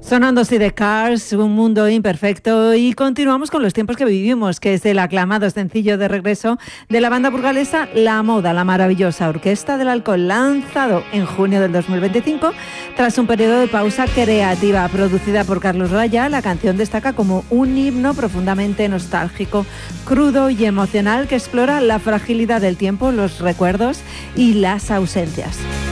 Sonando así de Cars, Un mundo imperfecto, y continuamos con Los tiempos que vivimos, que es el aclamado sencillo de regreso de la banda burgalesa La Moda, la maravillosa Orquesta del Alcohol, lanzado en junio del 2025 tras un periodo de pausa creativa. Producida por Carlos Raya, la canción destaca como un himno profundamente nostálgico, crudo y emocional que explora la fragilidad del tiempo, los recuerdos y las ausencias.